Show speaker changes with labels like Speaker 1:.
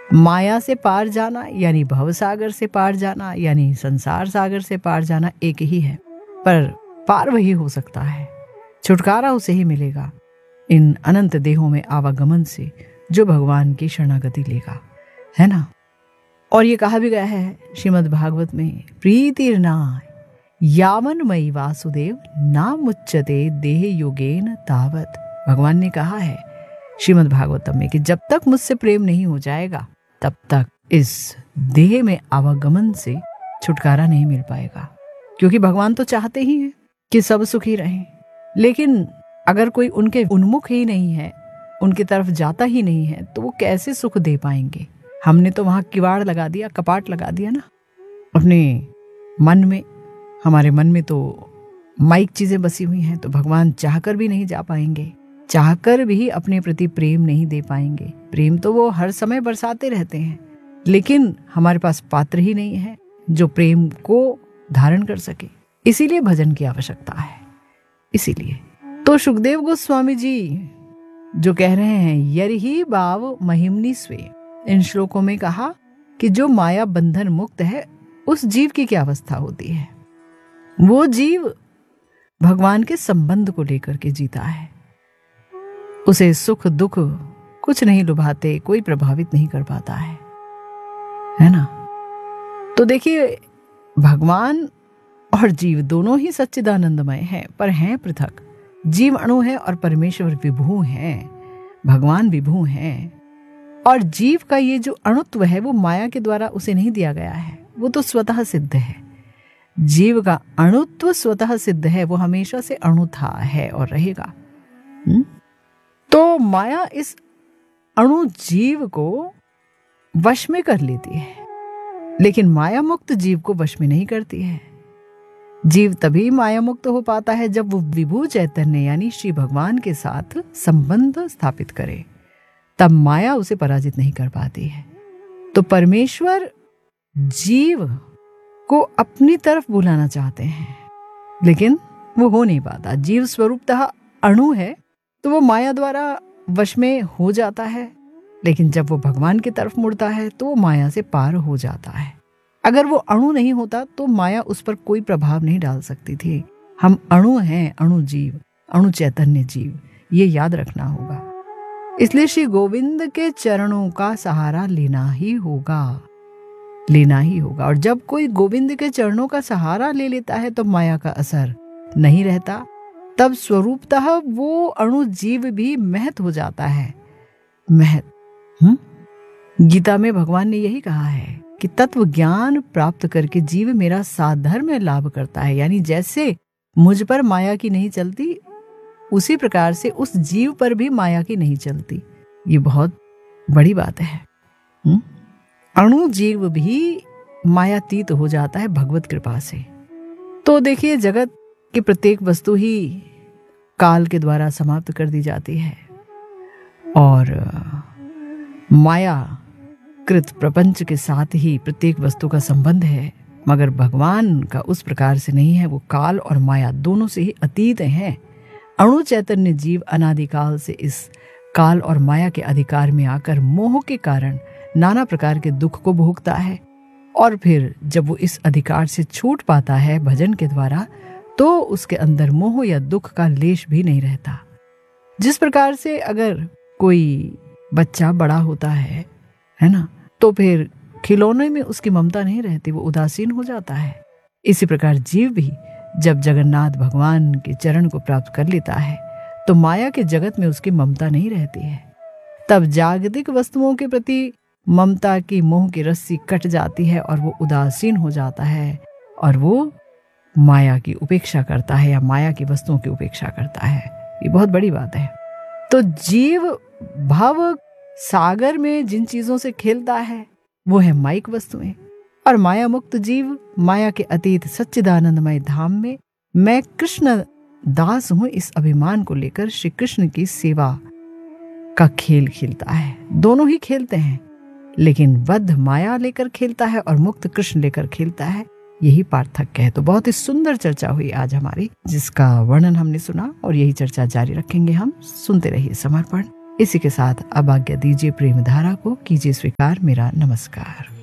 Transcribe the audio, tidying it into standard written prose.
Speaker 1: माया से पार जाना यानी भव सागर से पार जाना यानी संसार सागर से पार जाना एक ही है, पर पार वही हो सकता है, छुटकारा उसे ही मिलेगा इन अनंत देहों में आवागमन से जो भगवान की शरणागति लेगा, है ना। और ये कहा भी गया है श्रीमद् भागवत में, प्रीतिर्ना यामन मयि वासुदेव ना मुच्यते देह योगेन तावत। भगवान ने कहा है श्रीमद् भागवतम में कि जब तक मुझसे प्रेम नहीं हो जाएगा तब तक इस देह में आवागमन से छुटकारा नहीं मिल पाएगा। क्योंकि भगवान तो चाहते ही हैं कि सब सुखी रहें, लेकिन अगर कोई उनके उन्मुख ही नहीं है, उनकी तरफ जाता ही नहीं है, तो वो कैसे सुख दे पाएंगे। हमने तो वहां किवाड़ लगा दिया, कपाट लगा दिया ना अपने मन में। हमारे मन में तो माइक चीजें बसी हुई हैं, तो भगवान चाहकर भी नहीं जा पाएंगे, चाहकर भी अपने प्रति प्रेम नहीं दे पाएंगे। प्रेम तो वो हर समय बरसाते रहते हैं, लेकिन हमारे पास पात्र ही नहीं है जो प्रेम को धारण कर सके। इसीलिए भजन की आवश्यकता है। इसीलिए तो सुखदेव गोस्वामी जी जो कह रहे हैं, यरहि भाव महिमनि स्वे, इन श्लोकों में कहा कि जो माया बंधन मुक्त है उस जीव की क्या अवस्था होती है। वो जीव भगवान के संबंध को लेकर के जीता है। उसे सुख दुख कुछ नहीं लुभाते, कोई प्रभावित नहीं कर पाता है ना। तो देखिए, भगवान और जीव दोनों ही सच्चिदानंदमय हैं, पर हैं पृथक। जीव अणु है और परमेश्वर विभू हैं, भगवान विभू हैं। और जीव का ये जो अणुत्व है वो माया के द्वारा उसे नहीं दिया गया है, वो तो स्वतः सिद्ध है। जीव का अणुत्व स्वतः सिद्ध है, वो हमेशा से अणु था, है और रहेगा। तो माया इस अणु जीव को वश में कर लेती है, लेकिन माया मुक्त जीव को वश में नहीं करती है। जीव तभी माया मुक्त हो पाता है जब वो विभू चैतन्य यानी श्री भगवान के साथ संबंध स्थापित करे, तब माया उसे पराजित नहीं कर पाती है। तो परमेश्वर जीव को अपनी तरफ बुलाना चाहते हैं, लेकिन वो हो नहीं पाता। जीव स्वरूपतः अणु है, तो वो माया द्वारा वश में हो जाता है, लेकिन जब वो भगवान की तरफ मुड़ता है तो वो माया से पार हो जाता है। अगर वो अणु नहीं होता तो माया उस पर कोई प्रभाव नहीं डाल सकती थी। हम अणु हैं, अणु जीव, अणु चैतन्य जीव, ये याद रखना होगा। इसलिए श्री गोविंद के चरणों का सहारा लेना ही होगा, लेना ही होगा। और जब कोई गोविंद के चरणों का सहारा ले लेता है तो माया का असर नहीं रहता, तब स्वरूपतः वो अणु जीव भी महत हो जाता है। महत गीता में भगवान ने यही कहा है कि तत्व ज्ञान प्राप्त करके जीव मेरा साधर्म्य लाभ करता है। यानी जैसे मुझ पर माया की नहीं चलती, उसी प्रकार से उस जीव पर भी माया की नहीं चलती। ये बहुत बड़ी बात है। अणु जीव भी मायातीत हो जाता है भगवत कृपा से। तो देखिए, जगत की प्रत्येक वस्तु ही काल के द्वारा समाप्त कर दी जाती है और माया कृत प्रपंच के साथ ही प्रत्येक वस्तु का संबंध है, मगर भगवान का उस प्रकार से नहीं है। वो काल और माया दोनों से ही अतीत हैं। अणु चैतन्य जीव अनादिकाल से इस काल और माया के अधिकार में आकर मोह के कारण नाना प्रकार के दुख को भोगता है, और फिर जब वो इस अधिकार से छूट पाता है भजन के द्वारा, तो उसके अंदर मोह या दुख का लेश भी नहीं रहता। जिस प्रकार से अगर कोई बच्चा बड़ा होता है ना, तो फिर खिलौने में उसकी ममता नहीं रहती, वो उदासीन हो जाता है। इसी प्रकार जीव भी जब जगन्नाथ भगवान के चरण को प्राप्त कर लेता है तो माया के जगत में उसकी ममता नहीं रहती है। तब जागतिक वस्तुओं के प्रति ममता की मोह की रस्सी कट जाती है और वो उदासीन हो जाता है और वो माया की उपेक्षा करता है या माया की वस्तुओं की उपेक्षा करता है। ये बहुत बड़ी बात है। तो जीव भव सागर में जिन चीजों से खेलता है वो है माइक वस्तुएं, और माया मुक्त जीव माया के अतीत सच्चिदानंदमय धाम में मैं कृष्ण दास हूं, इस अभिमान को लेकर श्री कृष्ण की सेवा का खेल खेलता है। दोनों ही खेलते हैं, लेकिन बद्ध माया लेकर खेलता है और मुक्त कृष्ण लेकर खेलता है। यही पार्थक्य है। तो बहुत ही सुंदर चर्चा हुई आज हमारी, जिसका वर्णन हमने सुना और यही चर्चा जारी रखेंगे हम। सुनते रहिए समर्पण। इसी के साथ अब आज्ञा दीजिए प्रेम धारा को, कीजिए स्वीकार मेरा नमस्कार।